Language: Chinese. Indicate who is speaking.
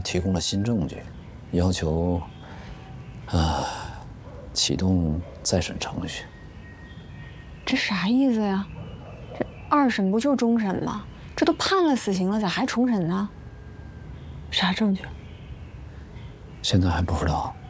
Speaker 1: 提供了新证据，要求启动再审程序。
Speaker 2: 这啥意思呀？这二审不就终审吗？这都判了死刑了，咋还重审呢？啥证据？
Speaker 1: 现在还不知道。